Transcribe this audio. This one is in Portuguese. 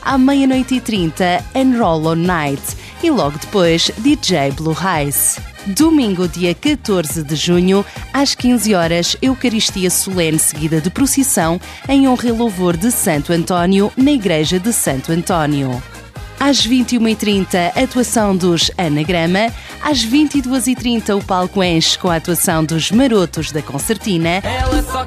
À 00:30, Enroll on Night e logo depois DJ Blue Eyes. Domingo, dia 14 de junho, às 15 horas, Eucaristia Solene seguida de procissão em honra e louvor de Santo António na Igreja de Santo António. Às 21:30, atuação dos Anagrama. Às 22:30, o palco enche com a atuação dos Marotos da Concertina. Ela só